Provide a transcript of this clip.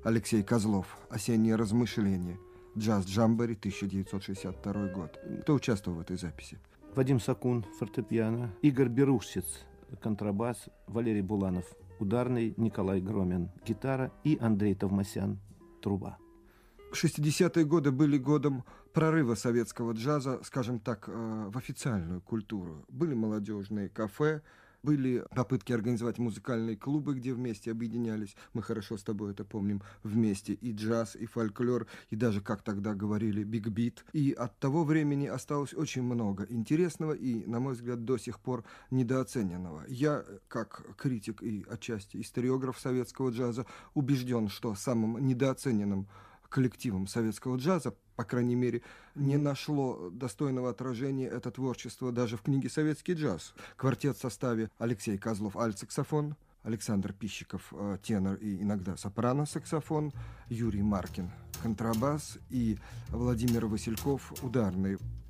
Алексей Козлов «Осенние размышления». Джаз-джамбори, 1962 год. Кто участвовал в этой записи? Вадим Сакун, фортепиано, Игорь Берушец, контрабас, Валерий Буланов, ударный, Николай Громин, гитара и Андрей Товмасян, труба. 60-е годы были годом прорыва советского джаза, скажем так, в официальную культуру. Были молодежные кафе, были попытки организовать музыкальные клубы, где вместе объединялись, мы хорошо с тобой это помним, вместе и джаз, и фольклор, и даже, как тогда говорили, биг-бит. И от того времени осталось очень много интересного и, на мой взгляд, до сих пор недооцененного. Я, как критик и отчасти историограф советского джаза, убежден, что самым недооцененным коллективом советского джаза, по крайней мере, не нашло достойного отражения это творчество даже в книге «Советский джаз». Квартет в составе Алексей Козлов альт-саксофон, Александр Пищиков тенор и иногда сопрано-саксофон, Юрий Маркин контрабас и Владимир Васильков ударный.